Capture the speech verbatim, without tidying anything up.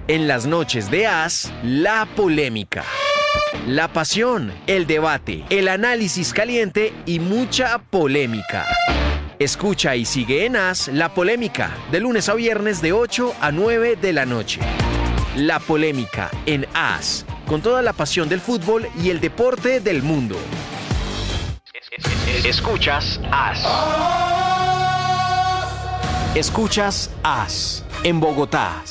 En las noches de As, la polémica, la pasión, el debate, el análisis caliente y mucha polémica. Escucha y sigue en As la polémica, de lunes a viernes de ocho a nueve de la noche. La polémica en As, con toda la pasión del fútbol y el deporte del mundo. Escuchas As. Escuchas As en Bogotá.